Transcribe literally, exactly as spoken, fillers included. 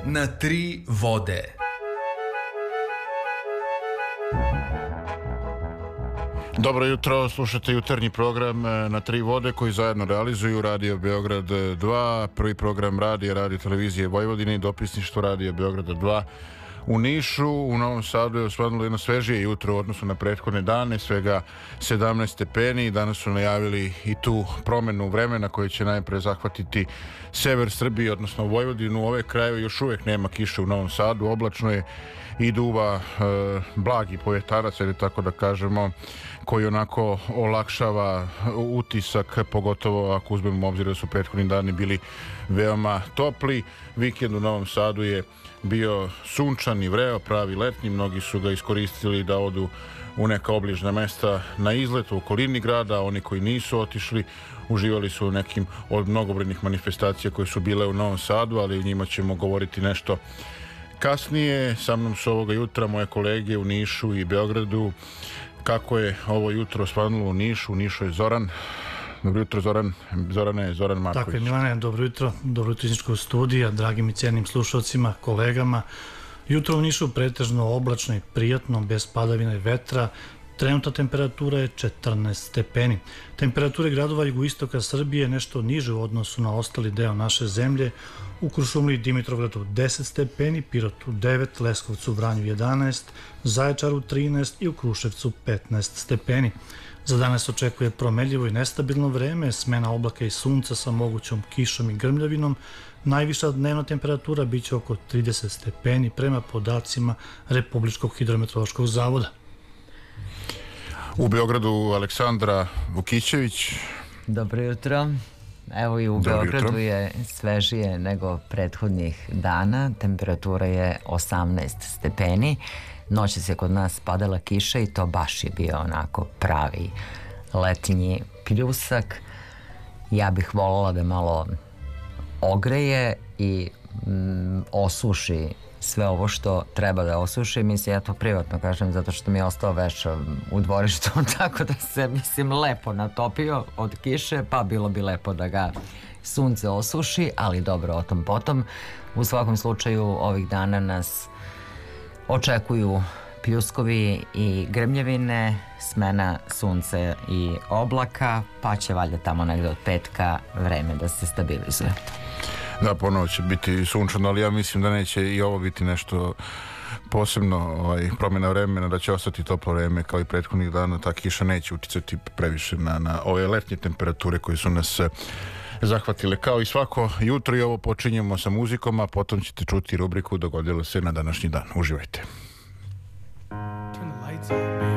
Na tri vode. Dobro jutro, slušate jutarnji program Na tri vode koji zajedno realizuju Radio Beograd dva, prvi program radija, radio televizije Vojvodine i dopisništvo Radio Beograda dva u Nišu. U Novom Sadu je osvanulo jedno svežije jutro u odnosu na prethodne dane, svega sedamnaest stepeni. Danas su najavili i tu promenu vremena koja će najpre zahvatiti sever Srbije, odnosno Vojvodinu. U ove krajeve još uvek nema kiše u Novom Sadu, oblačno je i duva e, blagi povjetarac, ili tako da kažemo, koji onako olakšava utisak, pogotovo ako uzmemo obzir da su prethodni dani bili veoma topli. Vikend u Novom Sadu je bio sunčan i vreo, pravi letnji. Mnogi su ga iskoristili da odu u neka obližna mesta na izlet u okolini grada. Oni koji nisu otišli uživali su u nekim od mnogobrojnih manifestacija koje su bile u Novom Sadu, ali o njima ćemo govoriti nešto kasnije. Sa mnom su ovoga jutra moje kolege u Nišu i Beogradu. Kako je ovo jutro osvanulo u Nišu? U Nišu je Zoran. Dobro jutro, Zoran. Zorane je Zoran Marković. Tako je, Milane, dobro jutro. Dobro jutro izničkog studija, dragim i cijenim slušalcima, kolegama. Jutro u Nišu pretežno oblačno i prijatno, bez padavina i vetra. Trenutna temperatura je četrnaest stepeni. Temperature gradova jugoistoka Srbije nešto niže u odnosu na ostali deo naše zemlje. U Kuršumliji i Dimitrovgradu deset stepeni, Pirotu devet, Leskovcu, Vranju jedanaest, Zaječaru trinaest i u Kruševcu petnaest stepeni. Za danas očekuje promenljivo i nestabilno vreme, smena oblaka i sunca sa mogućom kišom i grmljavinom. Najviša dnevna temperatura biće oko trideset stepeni prema podacima Republičkog hidrometeorološkog zavoda. U Beogradu Aleksandra Vukićević. Dobro jutro. Evo i u Dobro Beogradu jutro. Je svežije nego prethodnih dana. Temperatura je osamnaest stepeni. Noćas je kod nas padala kiša i to baš je bio onako pravi letnji pljusak. Ja bih voljela da malo ogreje i mm, osuši sve ovo što treba da osuši. Mislim, ja to privatno kažem zato što mi je ostao veš u dvorištu, tako da se, mislim, lepo natopio od kiše, pa bilo bi lepo da ga sunce osuši, ali dobro, o tom potom. U svakom slučaju ovih dana nas očekuju pljuskovi i grmljevine, smena sunce i oblaka, pa će valjda tamo negde od petka vreme da se stabilizuje. Da, ponovo će biti sunčano, ali ja mislim da neće i ovo biti nešto posebno ovaj, promjena vremena, da će ostati toplo vreme kao i prethodnih dana. Ta kiša neće uticati previše na, na ove letnje temperature koje su nas zahvatile. Kao i svako jutro i ovo počinjemo sa muzikom, a potom ćete čuti rubriku Dogodilo se na današnji dan. Uživajte. Turn the lights on,